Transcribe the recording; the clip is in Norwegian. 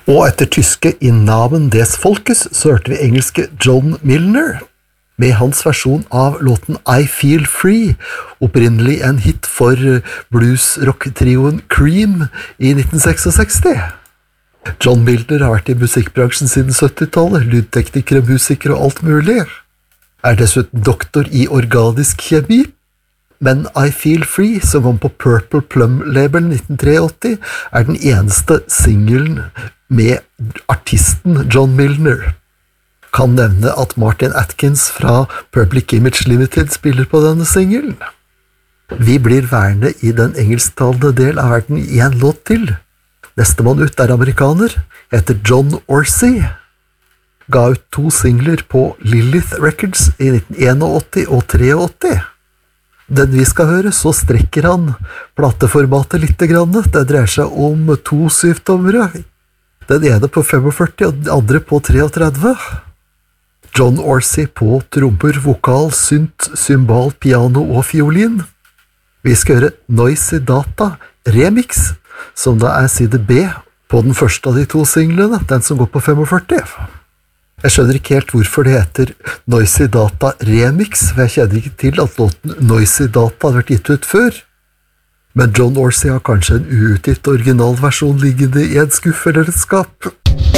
Og etter tyske I Namen des Folkes så hørte vi engelske John Milner med hans versjon av låten I Feel Free, opprinnelig en hit for blues-rock-trioen Cream I 1966. John Milner har vært I musikkbransjen siden 70-tallet, lydtekniker og musiker og alt mulig. Dessuten doktor I organisk kjemi, men I Feel Free, som kom på Purple Plum-labelen 1983, den eneste singelen med artisten John Milner. Kan nevne at Martin Atkins fra Public Image Limited spiller på denne singelen. Vi blir værende I den engelsktalende del av verden I en låt til. Nestemann ut amerikaner, heter John Orsey. Ga ut 2 singler på Lilith Records I 1981 og 83. Den vi skal høre, så strekker han plateformatet litt grann. Det dreier seg om 2 syvtommere. Den ene på 45 og den andre på 33. John Orsey på tromper, vokal, synt, cymbal, piano og fiolin. Vi skal høre Noisy Data Remix, som da side B på den første av de 2 singlene, den som går på 45. Jeg skjønner ikke helt hvorfor det heter Noisy Data Remix, for jeg kjenner ikke til at låten Noisy Data har vært gitt ut før. Men John Orsey har kanskje en uutgitt originalversjon liggende I en skuff eller et skap.